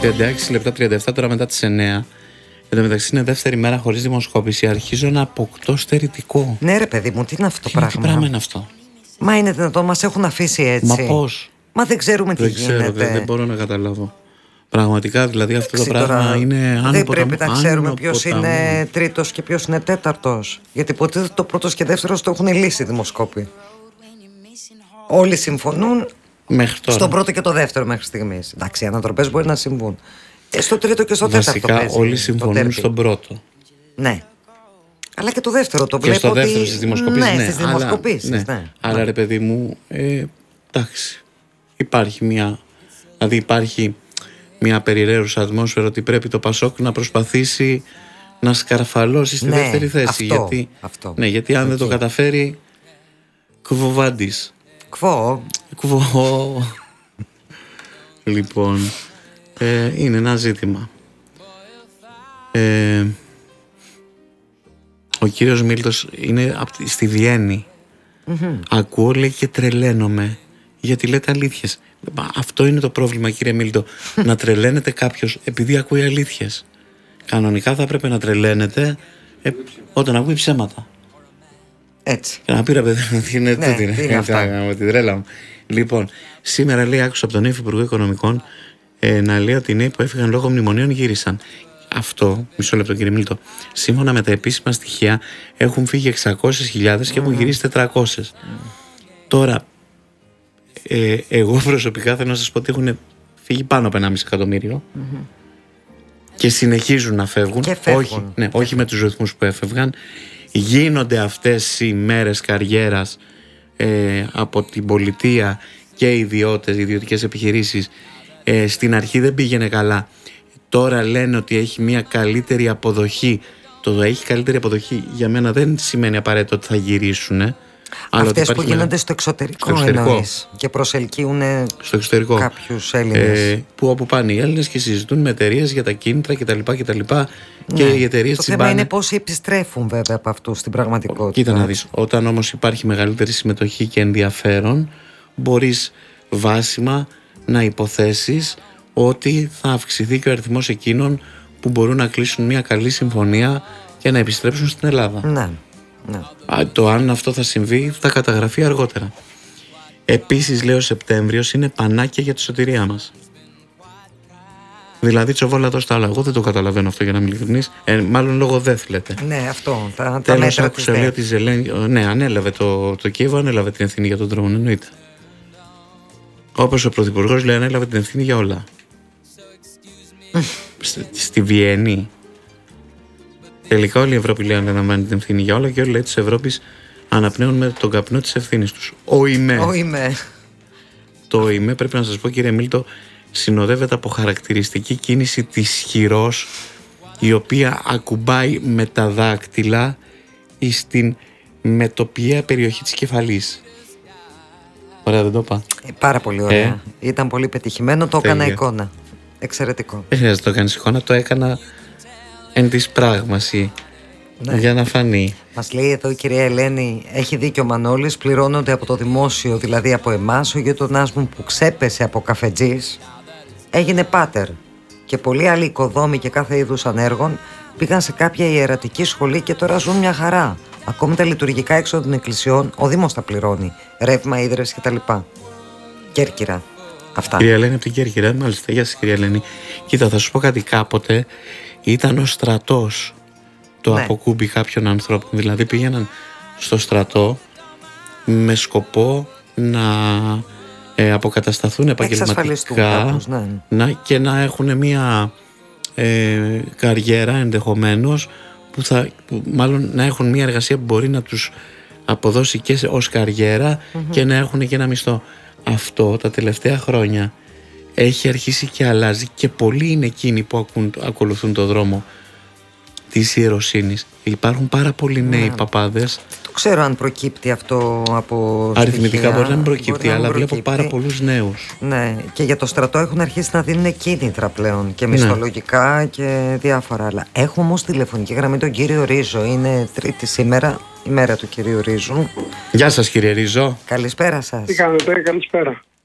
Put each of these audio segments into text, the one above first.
36 λεπτά 37 τώρα μετά τις 9. Εν τω μεταξύ είναι δεύτερη μέρα χωρίς δημοσκόπηση. Αρχίζω να αποκτώ στερητικό. Ναι ρε παιδί μου, τι είναι αυτό το πράγμα? Τι πράγμα είναι αυτό? Μα είναι δυνατόν, μας έχουν αφήσει έτσι? Μα πώς? Μα δεν ξέρουμε τι γίνεται. Δεν μπορώ να καταλάβω. Πραγματικά δηλαδή αυτό το πράγμα τώρα, είναι άνω ποταμού. Δεν πρέπει να ξέρουμε ποιος είναι τρίτος και ποιος είναι τέταρτος. Γιατί ποτέ το πρώτος και δεύτερος το έχουν λύσει οι δημοσκόποι. Όλοι συμφωνούν στον πρώτο και το δεύτερο μέχρι στιγμής. Εντάξει, οι ανατροπές μπορεί να συμβούν. Στο τρίτο και στο τέταρτο. Βασικά όλοι συμφωνούν στον πρώτο. Ναι. Αλλά και το δεύτερο το βλέπω. Και στο δεύτερο στις δημοσκοπήσεις. Ναι, στις δημοσκοπήσεις. Ναι. Αλλά ρε παιδί μου, εντάξει. Υπάρχει μια περιραίουσα ατμόσφαιρα ότι πρέπει το Πασόκ να προσπαθήσει να σκαρφαλώσει στη δεύτερη θέση. Γιατί αν δεν το καταφέρει, κουβοβάντης. Κουβό. Λοιπόν, είναι ένα ζήτημα. Ο κύριος Μίλτος είναι στη Βιέννη. Ακούω, λέει, και τρελαίνομαι γιατί λέτε αλήθειες. Αυτό είναι το πρόβλημα, κύριε Μίλτο. Να τρελαίνεται κάποιος επειδή ακούει αλήθειες. Κανονικά θα έπρεπε να τρελαίνεται όταν ακούει ψέματα. Έτσι. Και να πει ρε παιδί, τι είναι την τρέλα μου. Λοιπόν, σήμερα λέει, άκουσα από τον Υφυπουργό Οικονομικών να λέει ότι οι νέοι που έφυγαν λόγω μνημονίων γύρισαν. Αυτό, μισό λεπτό κύριε Μίλτο, σύμφωνα με τα επίσημα στοιχεία έχουν φύγει 600.000 και έχουν γυρίσει 400. Τώρα, εγώ προσωπικά θέλω να σας πω ότι έχουν φύγει πάνω από 1,5 εκατομμύριο και συνεχίζουν να φεύγουν. Όχι με τους ρυθμούς που έφευγαν. Γίνονται αυτές οι μέρες καριέρας από την πολιτεία και ιδιωτικές επιχειρήσεις. Στην αρχή δεν πήγαινε καλά. Τώρα λένε ότι έχει μια καλύτερη αποδοχή. Το έχει καλύτερη αποδοχή για μένα δεν σημαίνει απαραίτητο ότι θα γυρίσουν. Αυτές που γίνονται στο εξωτερικό εννοείς και προσελκύουν στο εξωτερικό κάποιους Έλληνες. Που όπου πάνε οι Έλληνες και συζητούν με εταιρείες για τα κίνητρα κτλ. Και οι εταιρείες το θέμα είναι πώς επιστρέφουν βέβαια από αυτούς στην πραγματικότητα. Κοίτα να δεις, όταν όμως υπάρχει μεγαλύτερη συμμετοχή και ενδιαφέρον, μπορείς βάσιμα να υποθέσεις ότι θα αυξηθεί και ο αριθμός εκείνων που μπορούν να κλείσουν μια καλή συμφωνία και να επιστρέψουν στην Ελλάδα. Ναι. Το αν αυτό θα συμβεί θα καταγραφεί αργότερα. Επίσης λέει ο Σεπτέμβριος είναι πανάκια για τη σωτηρία μας. Δηλαδή τσοβόλα εδώ στα άλλα. Εγώ δεν το καταλαβαίνω αυτό για να είμαι ειλικρινής. Μάλλον λόγω ΔΕΘ λέτε. Ναι, αυτό. Τέλος άκουσα λέει ότι ναι, ανέλαβε το Κίεβο, ανέλαβε την ευθύνη για τον δρόμο, εννοείται. Όπως ο Πρωθυπουργός λέει ανέλαβε την ευθύνη για όλα. Στη Βιέννη τελικά όλη η Ευρώπη λέει αναλαμβάνει την ευθύνη για όλα και όλοι λέει της Ευρώπης αναπνέουν με τον καπνό της ευθύνης τους. Το ΟΗΜΕ πρέπει να σας πω κύριε Μίλτο συνοδεύεται από χαρακτηριστική κίνηση της χειρός η οποία ακουμπάει με τα δάκτυλα στην μετοπιαία περιοχή της κεφαλής. Ωραία, δεν το είπα? Πάρα πολύ ωραία. Ήταν πολύ πετυχημένο, το έκανα εικόνα. Εξαιρετικό. Δεν χρειάζεται να το κάνεις εικόνα, το έκανα εν της πράγμαση. Για να φανεί. Μας λέει εδώ η κυρία Ελένη, έχει δίκιο ο Μανώλης, πληρώνονται από το δημόσιο, δηλαδή από εμάς. Ο γείτονάς μου που ξέπεσε από καφετζής έγινε πάτερ. Και πολλοί άλλοι οικοδόμοι και κάθε είδους ανέργων πήγαν σε κάποια ιερατική σχολή και τώρα ζουν μια χαρά. Ακόμη τα λειτουργικά έξω των εκκλησιών ο Δήμος τα πληρώνει. Ρεύμα, ίδρυες κτλ. Κέρκυρα. Αυτά. Κυρία Ελένη από την Κέρκυρα, μάλιστα. Γεια σας κυρία Ελένη. Κοίτα, θα σου πω κάτι. Κάποτε ήταν ο στρατός το αποκούμπι κάποιων ανθρώπων. Δηλαδή πήγαιναν στο στρατό με σκοπό να αποκατασταθούν επαγγελματικά και να έχουν μια καριέρα ενδεχομένως που μάλλον να έχουν μια εργασία που μπορεί να τους αποδώσει και ως καριέρα και να έχουν και ένα μισθό. Αυτό τα τελευταία χρόνια έχει αρχίσει και αλλάζει και πολλοί είναι εκείνοι που ακολουθούν το δρόμο της ιεροσύνης. Υπάρχουν πάρα πολλοί νέοι παπάδες. Το ξέρω αν προκύπτει αυτό από αριθμητικά στοιχεία. Μπορεί να μην προκύπτει, αλλά βλέπω πάρα πολλούς νέους. Ναι, και για το στρατό έχουν αρχίσει να δίνουν κίνητρα πλέον και μισθολογικά και διάφορα άλλα. Έχω όμως τηλεφωνική γραμμή τον κύριο Ρίζο. Είναι Τρίτη σήμερα, η μέρα του κυρίου Ρίζου. Γεια σας κύριε Ρίζο. Καλησπέρα σας. Τι κάνετε, καλησπέρα.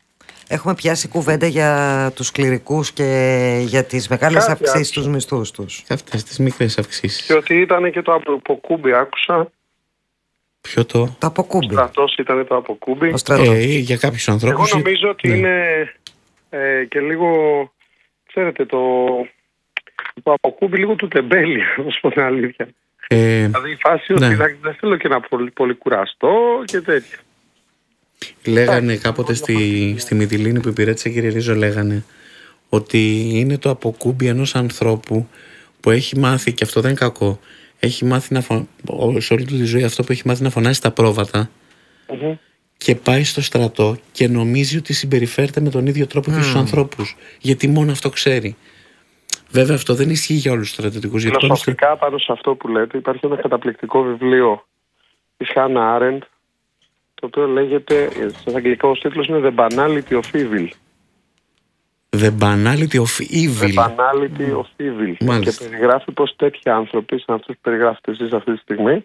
Έχουμε πιάσει κουβέντα για τους κληρικούς και για τις μεγάλες αυξήσεις στους μισθούς τους. Αυτές τις μικρές αυξήσεις. Και ότι ήταν και το αποκούμπι, άκουσα. Ποιο το αποκούμπι? Ο στρατός ήταν το αποκούμπι. Για κάποιους ανθρώπους. Εγώ νομίζω ότι είναι και λίγο, ξέρετε, το αποκούμπι λίγο του τεμπέλη, να σου πω την αλήθεια. Δηλαδή η φάση ότι δεν θέλω και να πολύ κουραστώ και τέτοια. Λέγανε κάποτε στη Μυτιλήνη που υπηρέτησε, κύριε Ρίζο, λέγανε ότι είναι το αποκούμπι ενός ανθρώπου που έχει μάθει, και αυτό δεν είναι κακό, έχει μάθει σε όλη του τη ζωή αυτό που έχει μάθει να φωνάζει στα πρόβατα και πάει στο στρατό και νομίζει ότι συμπεριφέρεται με τον ίδιο τρόπο και στους ανθρώπους, γιατί μόνο αυτό ξέρει. Βέβαια αυτό δεν ισχύει για όλους τους στρατιωτικούς. Φιλοσοφικά πάνω σε αυτό που λέτε υπάρχει ένα καταπληκτικό βιβλίο της Χάνα Άρεντ, το οποίο λέγεται, στον αγγλικό τίτλος είναι The Banality of Evil. The Banality of Evil. The Banality of Evil. Μάλιστα. Και περιγράφει πως τέτοιοι άνθρωποι, σαν αυτούς που περιγράφετε εσείς αυτή τη στιγμή,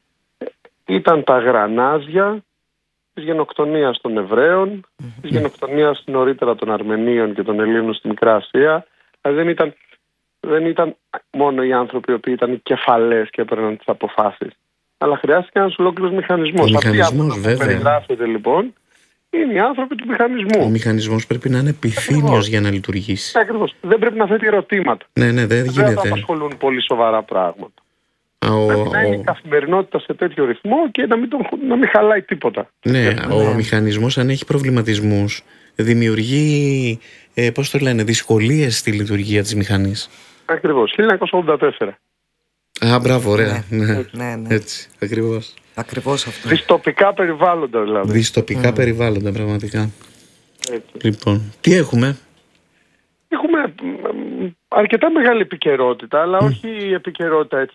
ήταν τα γρανάζια της γενοκτονίας των Εβραίων, της γενοκτονίας νωρίτερα των Αρμενίων και των Ελλήνων στη Μικρά Ασία. Δηλαδή δεν ήταν μόνο οι άνθρωποι οι οποίοι ήταν κεφαλές και έπαιρναν τις αποφάσεις, αλλά χρειάστηκε ένας ολόκληρος μηχανισμός. Αυτοί οι άνθρωποι που περιγράφεται λοιπόν είναι οι άνθρωποι του μηχανισμού. Ο μηχανισμός πρέπει να είναι επιθύμιος για να λειτουργήσει. Ακριβώς. Δεν πρέπει να θέτει ερωτήματα. Ναι, δεν γίνεται. Δεν θα απασχολούν πολύ σοβαρά πράγματα. Πρέπει να είναι η καθημερινότητα σε τέτοιο ρυθμό και να μην χαλάει τίποτα. Ναι, ο μηχανισμός, αν έχει προβληματισμούς, δημιουργεί, πώς το λένε, δυσκολίες στη λειτουργία της μηχανής. Ακριβώς. 1984. Μπράβο, ωραία. Ναι. Έτσι, ακριβώς αυτό. Δυστοπικά περιβάλλοντα δηλαδή. Δυστοπικά περιβάλλοντα, πραγματικά. Έτσι. Λοιπόν, τι έχουμε? Έχουμε αρκετά μεγάλη επικαιρότητα, αλλά όχι επικαιρότητα έτσι,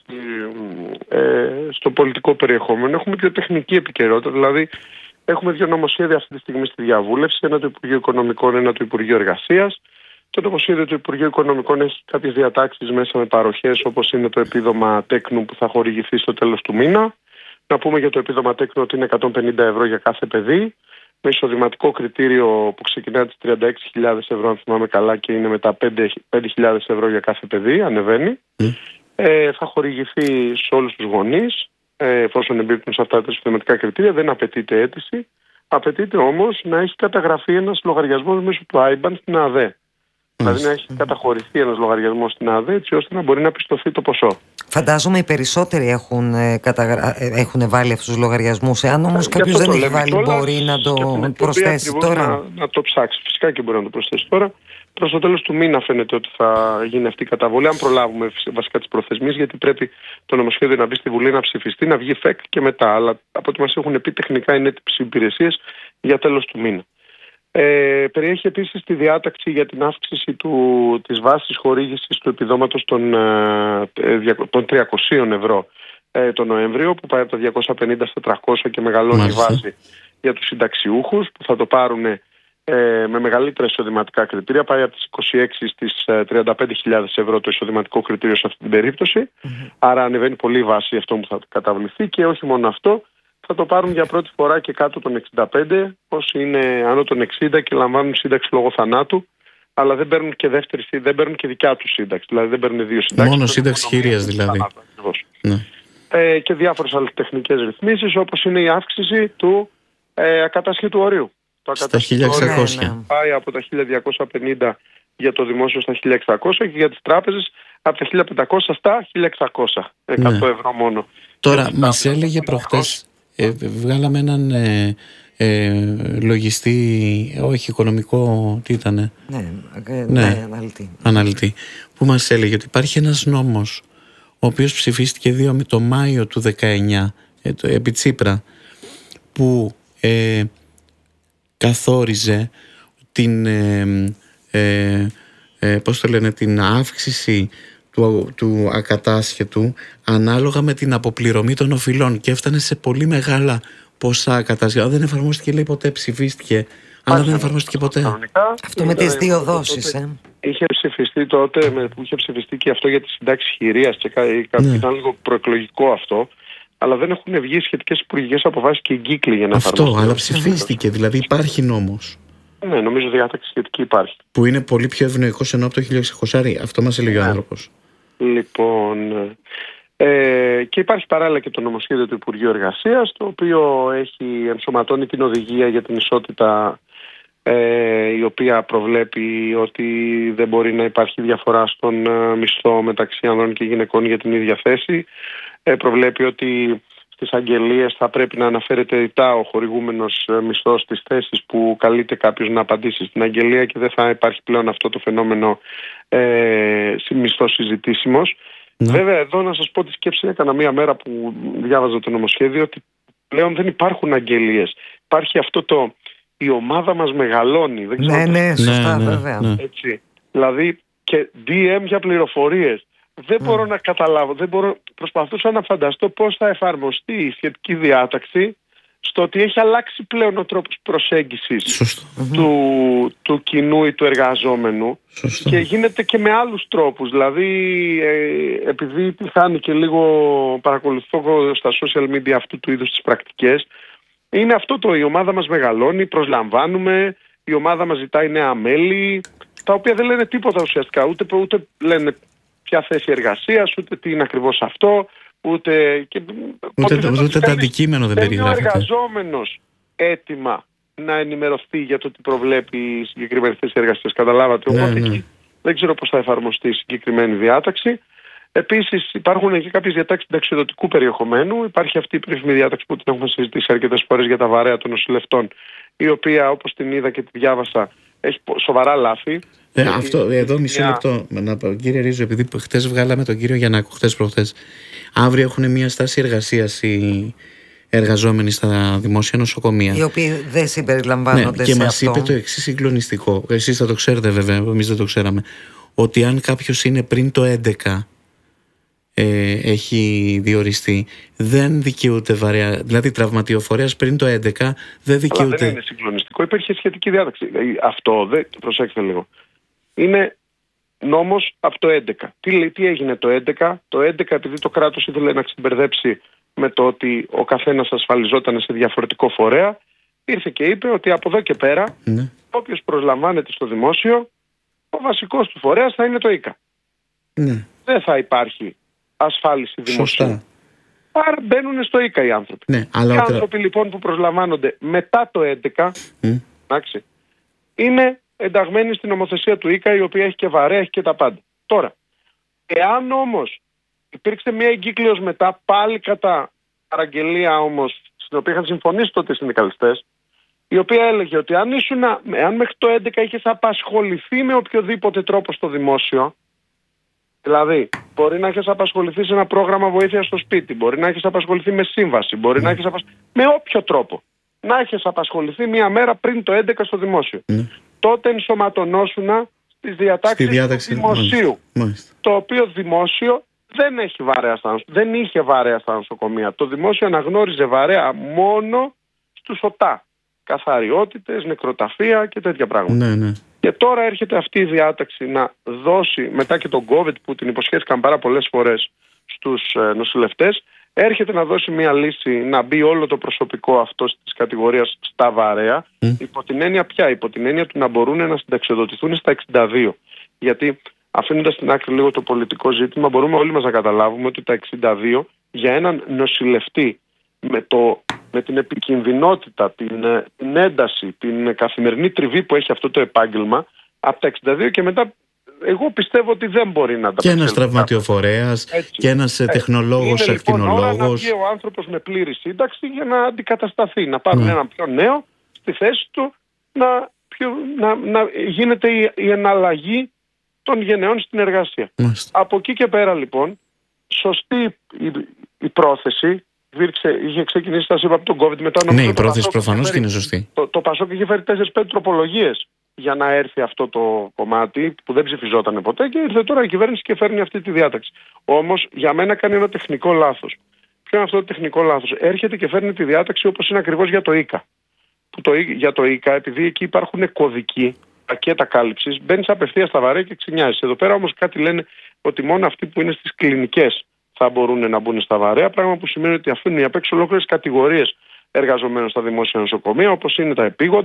στο πολιτικό περιεχόμενο. Έχουμε πιο τεχνική επικαιρότητα, δηλαδή έχουμε δύο νομοσχέδια αυτή τη στιγμή στη διαβούλευση, ένα του Υπουργείου Οικονομικών, ένα του Υπουργείου Εργασίας. Το νομοσχέδιο του Υπουργείου Οικονομικών έχει κάποιες διατάξεις μέσα με παροχές, όπως είναι το επίδομα τέκνου που θα χορηγηθεί στο τέλος του μήνα. Να πούμε για το επίδομα τέκνου ότι είναι 150 ευρώ για κάθε παιδί, με εισοδηματικό κριτήριο που ξεκινάει από τις 36.000 ευρώ, αν θυμάμαι καλά, και είναι μετά 5.000 ευρώ για κάθε παιδί, ανεβαίνει. Θα χορηγηθεί σε όλους τους γονείς, εφόσον εμπίπτουν σε αυτά τα εισοδηματικά κριτήρια. Δεν απαιτείται αίτηση. Απαιτείται όμως να έχει καταγραφεί ένας λογαριασμός μέσω του IBAN στην ΑΔΕ. Δηλαδή να έχει καταχωρηθεί ένας λογαριασμός στην ΑΔΕ, έτσι ώστε να μπορεί να πιστωθεί το ποσό. Φαντάζομαι οι περισσότεροι έχουν βάλει αυτούς τους λογαριασμούς. Εάν όμως κάποιος δεν έχει βάλει, μπορεί να το προσθέσει τώρα. Να το ψάξει. Φυσικά και μπορεί να το προσθέσει τώρα. Προς το τέλος του μήνα φαίνεται ότι θα γίνει αυτή η καταβολή. Αν προλάβουμε βασικά τις προθεσμίες, γιατί πρέπει το νομοσχέδιο να μπει στη Βουλή, να ψηφιστεί, να βγει ΦΕΚ και μετά. Αλλά από ό,τι μας έχουν πει, τεχνικά είναι έτοιμες υπηρεσίες για τέλος του μήνα. Περιέχει επίσης τη διάταξη για την αύξηση της βάσης χορήγησης του επιδόματος των 300 ευρώ τον Νοέμβριο, που πάει από τα 250 στα 300 και μεγαλώνει η βάση για τους συνταξιούχους που θα το πάρουν με μεγαλύτερα εισοδηματικά κριτήρια. Πάει από τις 26 στις 35.000 ευρώ το εισοδηματικό κριτήριο σε αυτή την περίπτωση. Άρα ανεβαίνει πολύ η βάση αυτό που θα καταβληθεί, και όχι μόνο αυτό. Θα το πάρουν για πρώτη φορά και κάτω των 65, όσοι είναι άνω των 60 και λαμβάνουν σύνταξη λόγω θανάτου, αλλά δεν παίρνουν και δεν παίρνουν και δικιά τους σύνταξη. Δηλαδή δεν παίρνουν δύο συντάξεις. Μόνο σύνταξη χειρίας δηλαδή. Ναι. Και διάφορες άλλες τεχνικές ρυθμίσεις, όπως είναι η αύξηση του ακατασχέτου ορίου. Το ακατασχέτου ορίου πάει από τα 1.250 για το δημόσιο στα 1.600 και για τις τράπεζες από τα 1.500 στα 1.600. 100 ευρώ μόνο. Τώρα μας έλεγε προχτές, βγάλαμε έναν λογιστή, όχι οικονομικό, τι ήτανε? Αναλυτή, που μας έλεγε ότι υπάρχει ένας νόμος ο οποίος ψηφίστηκε το Μάιο του 19 επί Τσίπρα, που καθόριζε την αύξηση του ακατάσχετου ανάλογα με την αποπληρωμή των οφειλών, και έφτανε σε πολύ μεγάλα ποσά ακατάσχετου. Δεν εφαρμόστηκε, λέει, ποτέ, ψηφίστηκε, αλλά δεν εφαρμόστηκε ποτέ. Αυτό με τις δύο δόσεις. Είχε ψηφιστεί τότε, που είχε ψηφιστεί και αυτό για τις συντάξεις χειρίας, και ήταν λίγο προεκλογικό αυτό, αλλά δεν έχουν βγει σχετικές υπουργικές αποφάσεις και εγκύκλοι για να εφαρμοστεί. Αυτό, αλλά ψηφίστηκε, δηλαδή υπάρχει νόμος. Ναι, νομίζω διάταξη σχετική υπάρχει. Που είναι πολύ πιο ευνοϊκός ενώ από το 1600. Αυτό μας έλεγε ο άνθρωπος. Λοιπόν, και υπάρχει παράλληλα και το νομοσχέδιο του Υπουργείου Εργασίας, το οποίο ενσωματώνει την οδηγία για την ισότητα, η οποία προβλέπει ότι δεν μπορεί να υπάρχει διαφορά στον μισθό μεταξύ ανδρών και γυναικών για την ίδια θέση. Προβλέπει ότι στις αγγελίες θα πρέπει να αναφέρεται ρητά ο χορηγούμενος μισθός στις θέσεις που καλείται κάποιος να απαντήσει στην αγγελία και δεν θα υπάρχει πλέον αυτό το φαινόμενο μισθός συζητήσιμος. Ναι. Βέβαια, εδώ να σας πω τη σκέψη έκανα μία μέρα που διάβαζα το νομοσχέδιο, ότι πλέον δεν υπάρχουν αγγελίες. Υπάρχει αυτό η ομάδα μας μεγαλώνει. Δεν ξέρω ναι, σωστά, βέβαια. Ναι. Έτσι. Δηλαδή και DM για πληροφορίες. Δεν μπορώ να καταλάβω, προσπαθούσα να φανταστώ πώς θα εφαρμοστεί η σχετική διάταξη στο ότι έχει αλλάξει πλέον ο τρόπος προσέγγισης του κοινού ή του εργαζόμενου. Σωστό. Και γίνεται και με άλλους τρόπους. Δηλαδή, επειδή χάνει και λίγο παρακολουθώ στα social media αυτού του είδους τις πρακτικές, είναι αυτό η ομάδα μας μεγαλώνει, προσλαμβάνουμε, η ομάδα μας ζητάει νέα μέλη, τα οποία δεν λένε τίποτα ουσιαστικά, ούτε λένε ποια θέση εργασίας, ούτε τι είναι ακριβώς αυτό, ούτε το αντικείμενο δεν περιγράφεται. Είναι ο εργαζόμενος έτοιμα να ενημερωθεί για το τι προβλέπει η συγκεκριμένη θέση εργασίας. Καταλάβατε. Οπότε εκεί δεν ξέρω πώς θα εφαρμοστεί η συγκεκριμένη διάταξη. Επίσης υπάρχουν και κάποιες διατάξεις συνταξιοδοτικού περιεχομένου. Υπάρχει αυτή η περίφημη διάταξη που την έχουμε συζητήσει αρκετές φορές για τα βαρέα των νοσηλευτών, η οποία, όπως την είδα και τη διάβασα, έχει σοβαρά λάθη. Εδώ μισό λεπτό. Κύριε Ρίζο, επειδή χτες βγάλαμε τον κύριο Γιαννάκο, προχτές, αύριο έχουν μια στάση εργασίας οι εργαζόμενοι στα δημόσια νοσοκομεία. Οι οποίοι δεν συμπεριλαμβάνονται σε και μας αυτό. είπε το εξής συγκλονιστικό. Εσείς θα το ξέρετε βέβαια, εμείς δεν το ξέραμε. Ότι αν κάποιος είναι πριν το 11 έχει διοριστεί, δεν δικαιούται βαρέα. Δηλαδή τραυματιοφορέας πριν το 11 δεν δικαιούται. Αλλά δεν είναι συγκλονιστικό, υπήρχε σχετική διάταξη. Αυτό, προσέξτε λίγο, είναι νόμος από το 11. Τι έγινε το 11? Το 11, επειδή το κράτος ήθελε να ξεμπερδέψει με το ότι ο καθένας ασφαλιζόταν σε διαφορετικό φορέα, ήρθε και είπε ότι από εδώ και πέρα όποιος προσλαμβάνεται στο δημόσιο, ο βασικός του φορέας θα είναι το ΙΚΑ. Ναι. Δεν θα υπάρχει ασφάλιση δημοσίου. Σωστά. Άρα μπαίνουν στο ΙΚΑ οι άνθρωποι. Ναι, αλλά οι άνθρωποι λοιπόν που προσλαμβάνονται μετά το 11 είναι ενταγμένοι στην νομοθεσία του ΙΚΑ, η οποία έχει και βαρέα, έχει και τα πάντα. Τώρα, εάν όμως υπήρξε μια εγκύκλειος μετά, πάλι κατά παραγγελία όμως, στην οποία είχαν συμφωνήσει τότε οι συνδικαλιστές, η οποία έλεγε ότι αν μέχρι το 11 είχες απασχοληθεί με οποιοδήποτε τρόπο στο δημόσιο, δηλαδή μπορεί να έχεις απασχοληθεί σε ένα πρόγραμμα βοήθειας στο σπίτι, μπορεί να έχεις απασχοληθεί με σύμβαση, μπορεί να έχεις με όποιο τρόπο να έχεις απασχοληθεί μια μέρα πριν το 11 στο δημόσιο, τότε ενσωματωνόσουνα στις διατάξεις του δημοσίου. Το οποίο δημόσιο δεν είχε βαρέα στα νοσοκομεία. Το δημόσιο αναγνώριζε βαρέα μόνο στους ΟΤΑ. Καθαριότητες, νεκροταφεία και τέτοια πράγματα. Ναι. Και τώρα έρχεται αυτή η διάταξη να δώσει, μετά και τον COVID που την υποσχέθηκαν πάρα πολλές φορές στους νοσηλευτές, έρχεται να δώσει μια λύση να μπει όλο το προσωπικό αυτό της κατηγορίας στα βαρέα. Υπό την έννοια ποια? Υπό την έννοια του να μπορούν να συνταξιοδοτηθούν στα 62. Γιατί αφήνοντας στην άκρη λίγο το πολιτικό ζήτημα, μπορούμε όλοι μας να καταλάβουμε ότι τα 62 για έναν νοσηλευτή με την επικινδυνότητα, την ένταση, την καθημερινή τριβή που έχει αυτό το επάγγελμα, από τα 62 και μετά, εγώ πιστεύω ότι δεν μπορεί να τα και ένας τραυματιοφορέας και ένας τεχνολόγος, ακτινολόγος. Είναι λοιπόν να βγει ο άνθρωπος με πλήρη σύνταξη για να αντικατασταθεί, να πάρουν έναν πιο νέο στη θέση του, να γίνεται η εναλλαγή των γενεών στην εργασία. Από εκεί και πέρα λοιπόν, σωστή η πρόθεση. Είχε ξεκινήσει, σας είπα, από τον COVID μετά. Ναι, η πρόθεση προφανώς και είναι σωστή. Το Πασόκ είχε φέρει 4-5 τροπολογίες για να έρθει αυτό το κομμάτι που δεν ψηφιζόταν ποτέ και ήρθε τώρα η κυβέρνηση και φέρνει αυτή τη διάταξη. Όμως για μένα κάνει ένα τεχνικό λάθος. Ποιο είναι αυτό το τεχνικό λάθος? Έρχεται και φέρνει τη διάταξη όπως είναι ακριβώς για το ΙΚΑ. Για το ΙΚΑ, επειδή εκεί υπάρχουν κωδικοί, πακέτα κάλυψης, μπαίνεις απευθείας στα βαρέα και ξυνιάζεις. Εδώ πέρα όμως κάτι λένε ότι μόνο αυτοί που είναι στις κλινικές θα μπορούν να μπουν στα βαρέα, πράγμα που σημαίνει ότι αφήνουν απ' έξω ολόκληρες κατηγορίες εργαζομένων στα δημόσια νοσοκομεία, όπως είναι τα επίγοντα,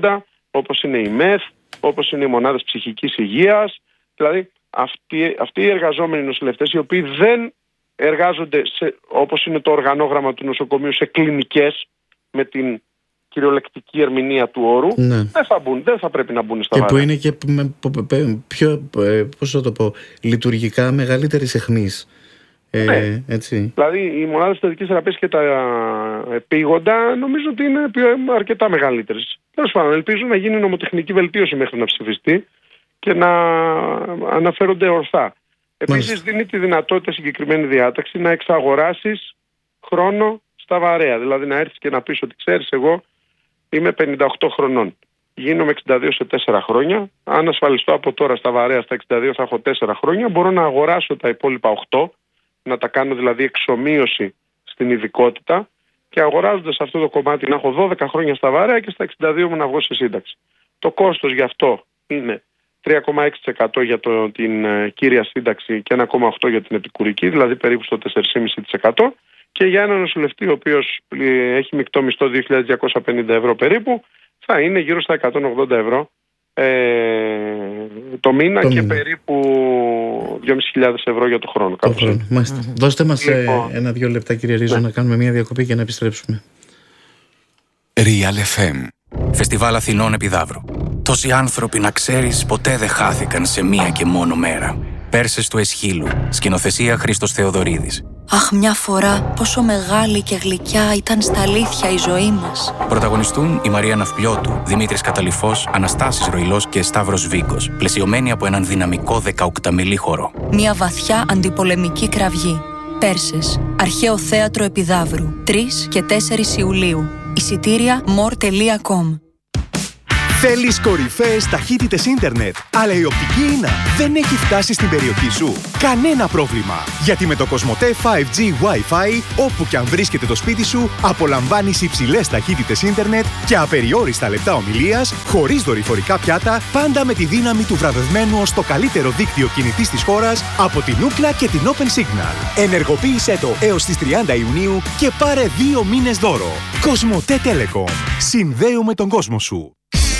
όπως είναι η ΜΕΘ, όπως είναι οι μονάδες ψυχικής υγείας. Δηλαδή αυτοί οι εργαζόμενοι νοσηλευτές, οι οποίοι δεν εργάζονται όπως είναι το οργανόγραμμα του νοσοκομείου, σε κλινικές με την κυριολεκτική ερμηνεία του όρου, δεν θα πρέπει να μπουν στα βαρέα. Και που είναι και πιο, πώς θα το πω, λειτουργικά μεγαλύτερης αιχμής. Έτσι. Δηλαδή οι μονάδες θετικής θεραπείας και τα επίγοντα νομίζω ότι είναι αρκετά μεγαλύτερες. Τέλος πάντων, ελπίζω να γίνει νομοτεχνική βελτίωση μέχρι να ψηφιστεί και να αναφέρονται ορθά. Επίσης δίνει τη δυνατότητα συγκεκριμένη διάταξη να εξαγοράσεις χρόνο στα βαρέα. Δηλαδή να έρθεις και να πεις ότι ξέρεις, εγώ είμαι 58 χρονών. Γίνομαι 62 σε 4 χρόνια. Αν ασφαλιστώ από τώρα στα βαρέα στα 62 θα έχω 4 χρόνια. Μπορώ να αγοράσω τα υπόλοιπα 8, να τα κάνω δηλαδή εξομοίωση στην ειδικότητα και αγοράζοντας αυτό το κομμάτι να έχω 12 χρόνια στα βαρέα και στα 62 μου να βγω σε σύνταξη. Το κόστος γι' αυτό είναι 3,6% για την κύρια σύνταξη και 1,8% για την επικουρική, δηλαδή περίπου στο 4,5%. Και για έναν νοσηλευτή ο οποίος έχει μεικτό μισθό 2.250 ευρώ περίπου, θα είναι γύρω στα 180 ευρώ το μήνα και περίπου 2.500 ευρώ για το χρόνο. Δώστε μας 1-2 λεπτά, κύριε Ρίζο, να κάνουμε μια διακοπή και να επιστρέψουμε. Real FM. Φεστιβάλ Αθηνών Επιδαύρου. Τόσοι άνθρωποι, να ξέρεις, ποτέ δεν χάθηκαν σε μία και μόνο μέρα. Πέρσες του Εσχύλου. Σκηνοθεσία Χρήστος Θεοδωρίδης. Αχ, μια φορά πόσο μεγάλη και γλυκιά ήταν στα αλήθεια η ζωή μας. Πρωταγωνιστούν η Μαρία Ναυπλιώτου, Δημήτρης Καταλυφός, Αναστάσης Ροϊλός και Σταύρος Βίγκος, πλαισιωμένοι από έναν δυναμικό 18μηλή χορό. Μια βαθιά αντιπολεμική κραυγή. Πέρσες, Αρχαίο Θέατρο Επιδαύρου, 3 και 4 Ιουλίου. Εισιτήρια more.com. Θέλεις κορυφαίες ταχύτητες ίντερνετ, αλλά η οπτική ίνα δεν έχει φτάσει στην περιοχή σου? Κανένα πρόβλημα! Γιατί με το Κοσμοτέ 5G Wi-Fi, όπου και αν βρίσκεται το σπίτι σου, απολαμβάνεις υψηλές ταχύτητες ίντερνετ και απεριόριστα λεπτά ομιλίας, χωρίς δορυφορικά πιάτα, πάντα με τη δύναμη του βραβευμένου ως το καλύτερο δίκτυο κινητής της χώρας από την Ookla και την Open Signal. Ενεργοποίησέ το έως τις 30 Ιουνίου και πάρε 2 μήνες δώρο. Κοσμοτέ Telecom. Συνδέουμε τον κόσμο σου.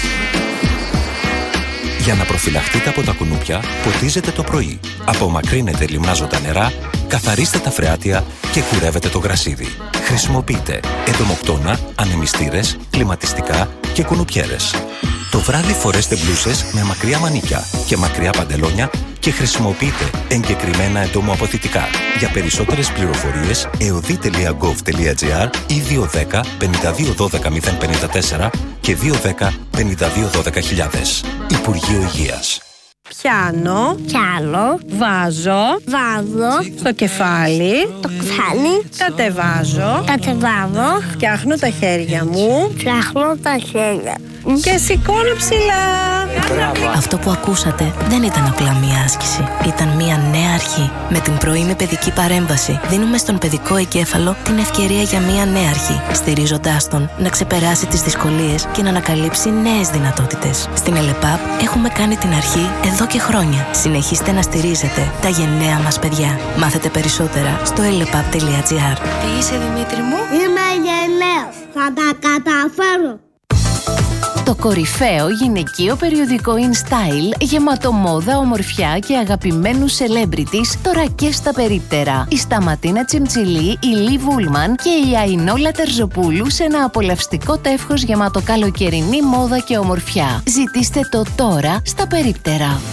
Για να προφυλαχτείτε από τα κουνούπια, ποτίζετε το πρωί. Απομακρύνετε λιμνάζοντα νερά, καθαρίστε τα φρεάτια και κουρεύετε το γρασίδι. Χρησιμοποιείτε εντομοκτώνα, ανεμιστήρες, κλιματιστικά και κουνουπιέρες. Το βράδυ φορέστε μπλούσες με μακριά μανίκια και μακριά παντελόνια και χρησιμοποιείτε εγκεκριμένα εντομοαποθητικά. Για περισσότερες πληροφορίες, eodi.gov.gr ή 210 52 12 054 και 210 52 12 000. Υπουργείο Υγείας. Πιάνω, βάζω, στο κεφάλι, κατεβάζω, φτιάχνω τα χέρια μου, και σηκώνω ψηλά. Αυτό που ακούσατε δεν ήταν απλά μία άσκηση. Ήταν μία νέα αρχή. Με την πρωινή παιδική παρέμβαση δίνουμε στον παιδικό εγκέφαλο την ευκαιρία για μία νέα αρχή, στηρίζοντάς τον να ξεπεράσει τις δυσκολίες και να ανακαλύψει νέες δυνατότητες. Στην ΕΛΕΠΑΠ έχουμε κάνει την αρχή εδώ και χρόνια. Συνεχίστε να στηρίζετε τα γενναία μας παιδιά. Μάθετε περισσότερα στο elepap.gr. Τι είσαι, Δημήτρη μου? Είμαι γενναίος. Θα τα καταφέρω. Το κορυφαίο γυναικείο περιοδικό InStyle, γεμάτο μόδα, ομορφιά και αγαπημένους celebrities, τώρα και στα περίπτερα. Η Σταματίνα Τσιμτσιλή, η Λί Βούλμαν και η Αϊνόλα Τερζοπούλου σε ένα απολαυστικό τεύχος γεμάτο καλοκαιρινή μόδα και ομορφιά. Ζητήστε το τώρα στα περίπτερα.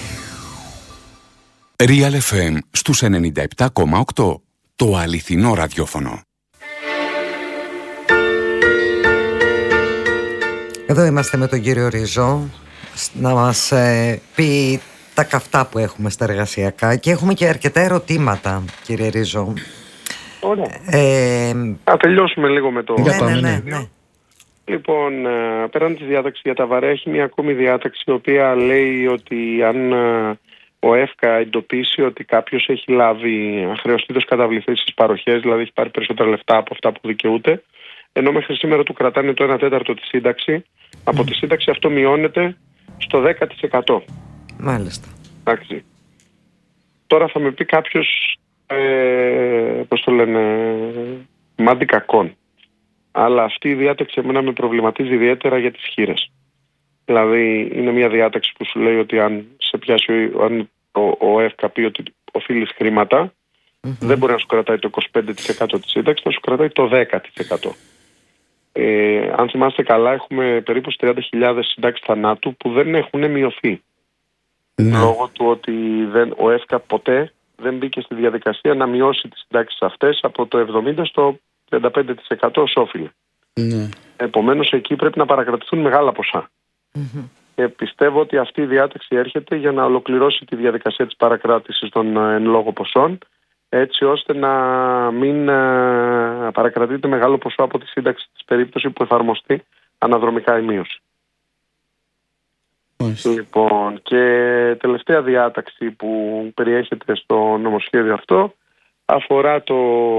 Real FM στους 97,8. Το αληθινό ραδιόφωνο. Εδώ είμαστε με τον κύριο Ριζό να μας πει τα καυτά που έχουμε στα εργασιακά και έχουμε και αρκετά ερωτήματα, κύριε Ριζό. Ωραία. Θα τελειώσουμε λίγο με το... Ναι. Λοιπόν, πέραν της διάταξης για τα βαρέα, έχει μια ακόμη διάταξη η οποία λέει ότι αν ο ΕΦΚΑ εντοπίσει ότι κάποιος έχει λάβει αχρεωστήτως καταβληθείς στις παροχές, δηλαδή έχει πάρει περισσότερα λεφτά από αυτά που δικαιούται, ενώ μέχρι σήμερα του κρατάνε το 1/4 της σύνταξη, από τη σύνταξη αυτό μειώνεται στο 10%. Μάλιστα. Εντάξει. Τώρα θα με πει κάποιος, πώς το λένε, μάντι κακών. Αλλά αυτή η διάταξη εμένα με προβληματίζει ιδιαίτερα για τις χήρες. Δηλαδή είναι μια διάταξη που σου λέει ότι αν σε πιάσει ο ΕΦΚΑ πει ότι οφείλεις χρήματα, δεν μπορεί να σου κρατάει το 25% της σύνταξης, θα σου κρατάει το 10%. Αν θυμάστε καλά, έχουμε περίπου 30.000 συντάξεις θανάτου που δεν έχουν μειωθεί. Λόγω του ότι ο ΕΦΚΑ ποτέ δεν μπήκε στη διαδικασία να μειώσει τις συντάξεις αυτές από το 70% στο 35% ως όφιλε. Επομένως εκεί πρέπει να παρακρατηθούν μεγάλα ποσά. Και πιστεύω ότι αυτή η διάταξη έρχεται για να ολοκληρώσει τη διαδικασία της παρακράτησης των εν λόγω ποσών, έτσι ώστε να μην παρακρατείται μεγάλο ποσό από τη σύνταξη της περίπτωση που εφαρμοστεί αναδρομικά η μείωση. Λοιπόν, και τελευταία διάταξη που περιέχεται στο νομοσχέδιο αυτό αφορά το